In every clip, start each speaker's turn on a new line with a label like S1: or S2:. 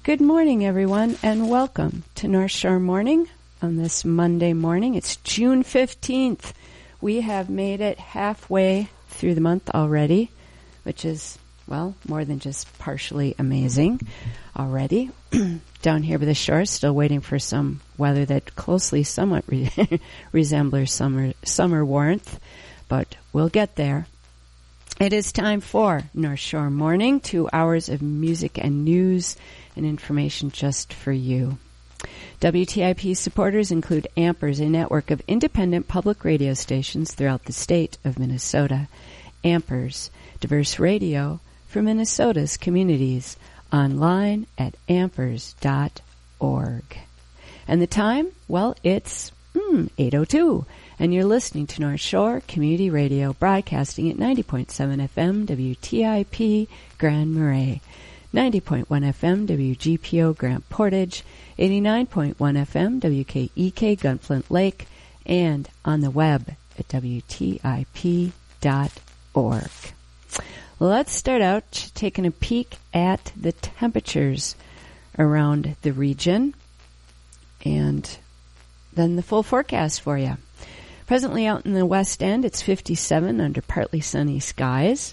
S1: Good morning, everyone, and welcome to North Shore Morning on this Monday morning. It's June 15th. We have made it halfway through the month already, which is, well, more than just partially amazing already. Down here by the shore, still waiting for some weather that closely somewhat resembles summer warmth, but we'll get there. It is time for North Shore Morning, 2 hours of music and news and information just for you. WTIP supporters include Ampers, a network of independent public radio stations throughout the state of Minnesota. Ampers, diverse radio for Minnesota's communities, online at ampers.org. And the time? Well, it's 8:02. And you're listening to North Shore Community Radio, broadcasting at 90.7 FM WTIP Grand Marais, 90.1 FM WGPO Grand Portage, 89.1 FM WKEK Gunflint Lake, and on the web at WTIP.org. Let's start out taking a peek at the temperatures around the region and then the full forecast for you. Presently out in the west end, it's 57 under partly sunny skies.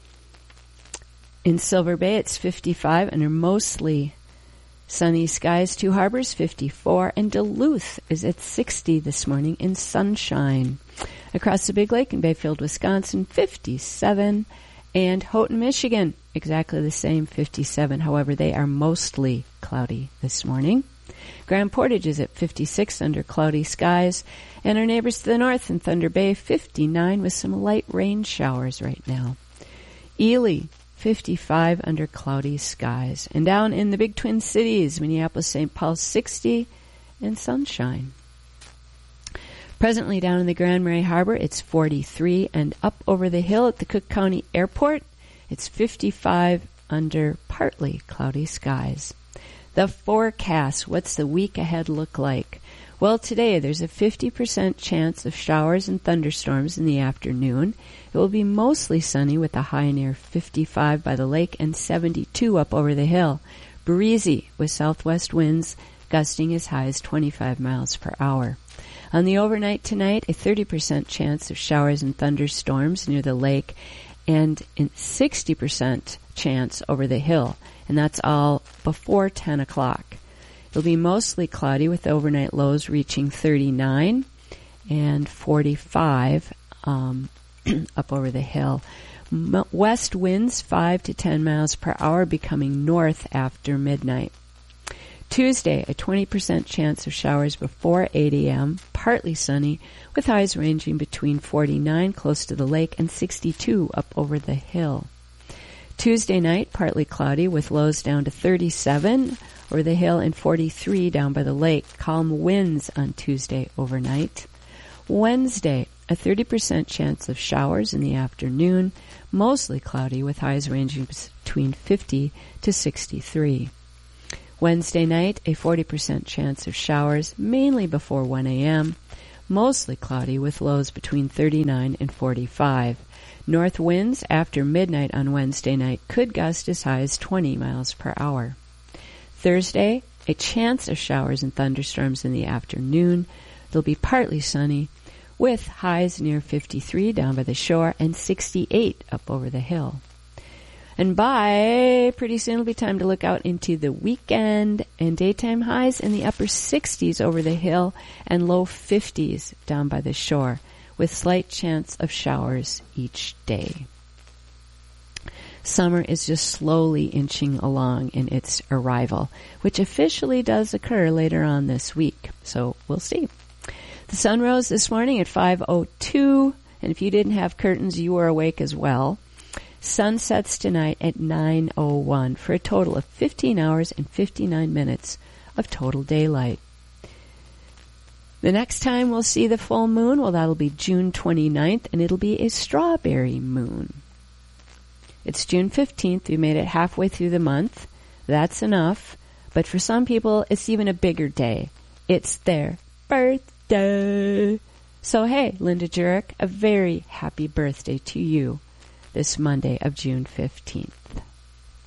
S1: In Silver Bay, it's 55 under mostly sunny skies. Two Harbors, 54. And Duluth is at 60 this morning in sunshine. Across the Big Lake in Bayfield, Wisconsin, 57. And Houghton, Michigan, exactly the same, 57. However, they are mostly cloudy this morning. Grand Portage is at 56 under cloudy skies. And our neighbors to the north in Thunder Bay, 59 with some light rain showers right now. Ely, 55 under cloudy skies. And down in the big Twin Cities, Minneapolis, St. Paul, 60 and sunshine. Presently down in the Grand Marais Harbor, it's 43. And up over the hill at the Cook County Airport, it's 55 under partly cloudy skies. The forecast, what's the week ahead look like? Well, today there's a 50% chance of showers and thunderstorms in the afternoon. It will be mostly sunny with a high near 55 by the lake and 72 up over the hill. Breezy with southwest winds gusting as high as 25 miles per hour. On the overnight tonight, a 30% chance of showers and thunderstorms near the lake and a 60% chance over the hill. And that's all before 10 o'clock. It'll be mostly cloudy with overnight lows reaching 39 and 45 up over the hill. West winds 5 to 10 miles per hour becoming north after midnight. Tuesday, a 20% chance of showers before 8 a.m., partly sunny, with highs ranging between 49 close to the lake and 62 up over the hill. Tuesday night, partly cloudy with lows down to 37 over the hill and 43 down by the lake. Calm winds on Tuesday overnight. Wednesday, a 30% chance of showers in the afternoon, mostly cloudy with highs ranging between 50 to 63. Wednesday night, a 40% chance of showers, mainly before 1 a.m., mostly cloudy with lows between 39 and 45. North winds after midnight on Wednesday night could gust as high as 20 miles per hour. Thursday, a chance of showers and thunderstorms in the afternoon. They'll be partly sunny with highs near 53 down by the shore and 68 up over the hill. And pretty soon it'll be time to look out into the weekend, and daytime highs in the upper 60s over the hill and low 50s down by the shore, with slight chance of showers each day. Summer is just slowly inching along in its arrival, which officially does occur later on this week. So we'll see. The sun rose this morning at 5:02, and if you didn't have curtains, you were awake as well. Sun sets tonight at 9:01 for a total of 15 hours and 59 minutes of total daylight. The next time we'll see the full moon, well, that'll be June 29th, and it'll be a strawberry moon. It's June 15th. We made it halfway through the month. That's enough. But for some people, it's even a bigger day. It's their birthday. So, hey, Linda Jurek, a very happy birthday to you this Monday of June 15th.